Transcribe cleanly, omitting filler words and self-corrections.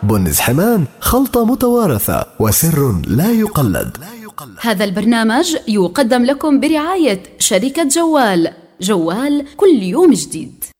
بن زحمان خلطة متوارثة وسر لا يقلد. هذا البرنامج يقدم لكم برعاية شركة جوال كل يوم جديد.